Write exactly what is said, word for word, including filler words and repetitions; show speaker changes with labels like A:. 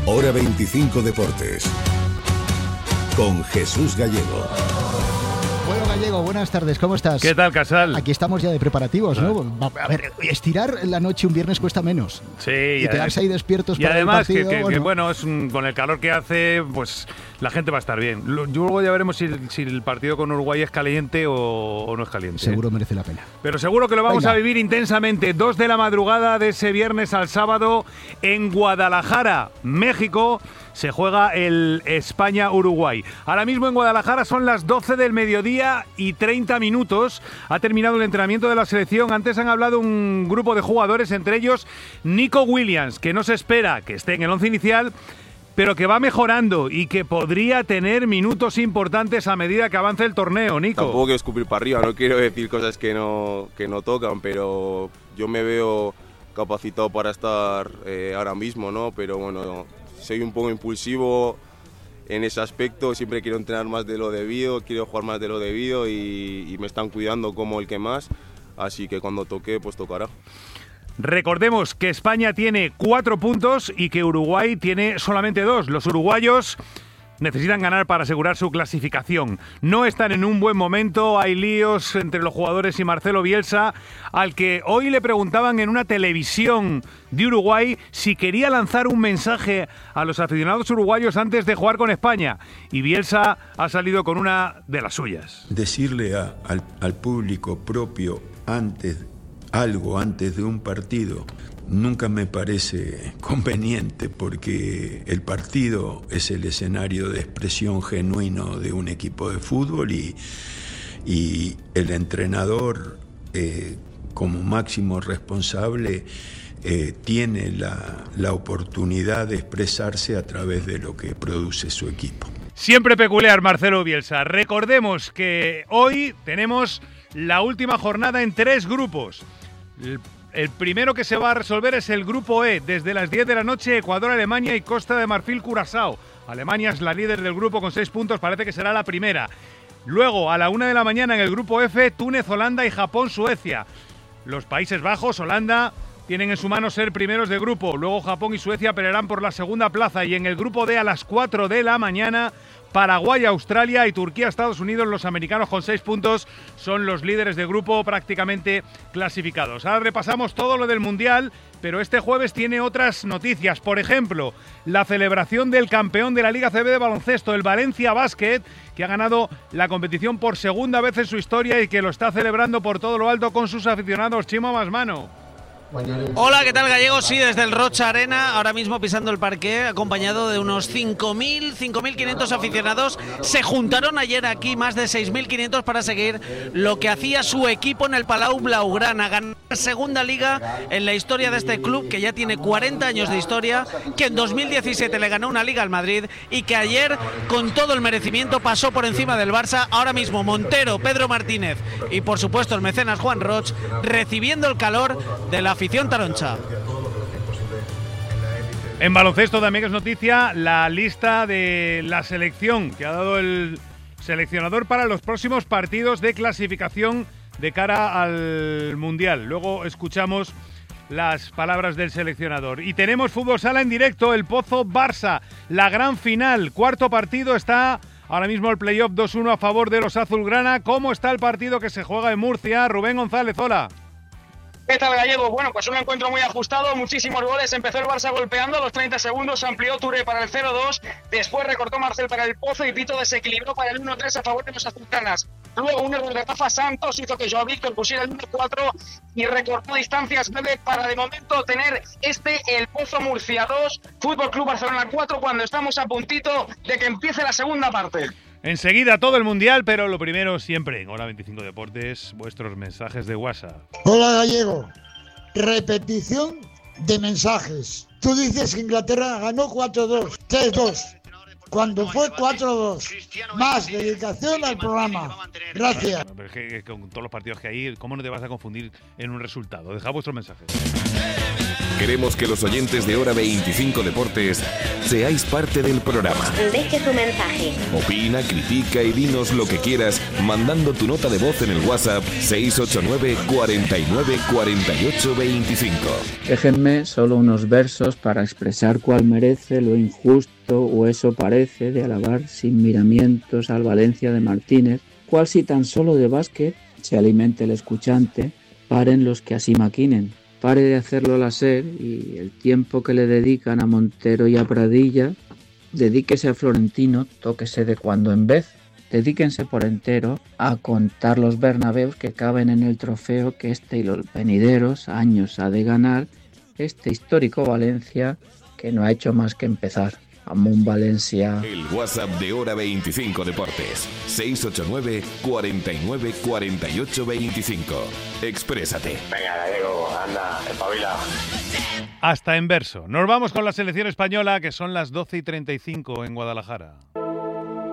A: Hora veinticinco Deportes. Con Jesús Gallego.
B: Bueno, Gallego, buenas tardes, ¿cómo estás?
C: ¿Qué tal, Casal?
B: Aquí estamos ya de preparativos, ¿no? A ver, estirar la noche un viernes cuesta menos.
C: Sí.
B: Y, y quedarse ahí despiertos
C: y
B: para
C: además
B: el partido.
C: Que, que,
B: bueno,
C: que, bueno es un, con el calor que hace, pues la gente va a estar bien. Luego ya veremos si, si el partido con Uruguay es caliente o, o no es caliente.
B: Seguro merece la pena.
C: Pero seguro que lo vamos
B: Venga.
C: a vivir intensamente. Dos de la madrugada de ese viernes al sábado en Guadalajara, México. Se juega el España-Uruguay. Ahora mismo en Guadalajara son las doce del mediodía y treinta minutos. Ha terminado el entrenamiento de la selección. Antes han hablado un grupo de jugadores, entre ellos Nico Williams, que no se espera que esté en el once inicial, pero que va mejorando y que podría tener minutos importantes a medida que avance el torneo, Nico.
D: Tampoco quiero escupir para arriba, no quiero decir cosas que no, que no tocan, pero yo me veo capacitado para estar eh, ahora mismo, ¿no? Pero bueno, soy un poco impulsivo en ese aspecto, siempre quiero entrenar más de lo debido, quiero jugar más de lo debido y, y me están cuidando como el que más, así que cuando toque, pues tocará.
C: Recordemos que España tiene cuatro puntos y que Uruguay tiene solamente dos. Los uruguayos necesitan ganar para asegurar su clasificación. No están en un buen momento, hay líos entre los jugadores y Marcelo Bielsa, al que hoy le preguntaban en una televisión de Uruguay si quería lanzar un mensaje a los aficionados uruguayos antes de jugar con España. Y Bielsa ha salido con una de las suyas.
E: Decirle a, al, al público propio antes, algo antes de un partido nunca me parece conveniente, porque el partido es el escenario de expresión genuino de un equipo de fútbol y, y el entrenador eh, como máximo responsable eh, tiene la, la oportunidad de expresarse a través de lo que produce su equipo.
C: Siempre peculiar Marcelo Bielsa. Recordemos que hoy tenemos la última jornada en tres grupos. El El primero que se va a resolver es el grupo E. Desde las diez de la noche, Ecuador, Alemania y Costa de Marfil, Curazao. Alemania es la líder del grupo con seis puntos, parece que será la primera. Luego, a la una de la mañana en el grupo F, Túnez, Holanda y Japón, Suecia. Los Países Bajos, Holanda, tienen en su mano ser primeros de grupo. Luego Japón y Suecia pelearán por la segunda plaza. Y en el grupo D, a las cuatro de la mañana, Paraguay, Australia y Turquía, Estados Unidos. Los americanos con seis puntos son los líderes de grupo prácticamente clasificados. Ahora repasamos todo lo del Mundial, pero este jueves tiene otras noticias. Por ejemplo, la celebración del campeón de la Liga C B de baloncesto, el Valencia Basket, que ha ganado la competición por segunda vez en su historia y que lo está celebrando por todo lo alto con sus aficionados. Chimo Masmano.
F: Hola, ¿qué tal, Gallego? Sí, desde el Rocha Arena, ahora mismo pisando el parqué, acompañado de unos cinco mil, cinco mil quinientos aficionados. Se juntaron ayer aquí más de seis mil quinientos para seguir lo que hacía su equipo en el Palau Blaugrana, ganar la segunda liga en la historia de este club, que ya tiene cuarenta años de historia, que en dos mil diecisiete le ganó una liga al Madrid y que ayer, con todo el merecimiento, pasó por encima del Barça. Ahora mismo Montero, Pedro Martínez y por supuesto el mecenas Juan Roch recibiendo el calor de la afición taroncha.
C: En baloncesto también es noticia la lista de la selección que ha dado el seleccionador para los próximos partidos de clasificación de cara al Mundial. Luego escuchamos las palabras del seleccionador. Y tenemos fútbol sala en directo, el Pozo Barça, la gran final, cuarto partido. Está ahora mismo el playoff dos uno a favor de los azulgrana. ¿Cómo está el partido que se juega en Murcia? Rubén González, hola.
G: ¿Qué tal, Gallego? Bueno, pues un encuentro muy ajustado, muchísimos goles. Empezó el Barça golpeando a los treinta segundos, amplió Touré para el cero dos, después recortó Marcel para el Pozo y Pito desequilibró para el uno tres a favor de los azulgranas. Luego un error de Rafa Santos hizo que Joao Víctor pusiera el uno cuatro y recortó distancias breve para de momento tener este el Pozo Murcia dos, Fútbol Club Barcelona cuatro, cuando estamos a puntito de que empiece la segunda parte.
C: Enseguida todo el Mundial, pero lo primero siempre en Hora veinticinco Deportes, vuestros mensajes de WhatsApp.
H: Hola, Gallego. Repetición de mensajes. Tú dices que Inglaterra ganó cuatro dos, tres dos. cuando fue cuatro dos. Más dedicación al programa. Gracias.
C: Pero es que con todos los partidos que hay, ¿cómo no te vas a confundir en un resultado? Deja vuestros mensajes.
A: Queremos que los oyentes de Hora veinticinco Deportes seáis parte del programa.
I: Deje su mensaje.
A: Opina, critica y dinos lo que quieras mandando tu nota de voz en el WhatsApp seis ocho nueve, cuarenta y nueve, cuarenta y ocho, veinticinco.
J: Déjenme solo unos versos para expresar cuál merece lo injusto o eso parece de alabar sin miramientos al Valencia de Martínez, cual si tan solo de básquet se alimente el escuchante, paren los que así maquinen. Pare de hacerlo la SER y el tiempo que le dedican a Montero y a Pradilla, dedíquese a Florentino, tóquese de cuando en vez. Dedíquense por entero a contar los Bernabéus que caben en el trofeo que este y los venideros años ha de ganar este histórico Valencia que no ha hecho más que empezar. Amón Valencia.
A: El WhatsApp de Hora veinticinco Deportes. seis ocho nueve, cuarenta y nueve, cuarenta y ocho, veinticinco. Exprésate.
K: Venga, Gallego, anda, espabila.
C: Hasta en verso. Nos vamos con la selección española, que son las doce y treinta y cinco en Guadalajara.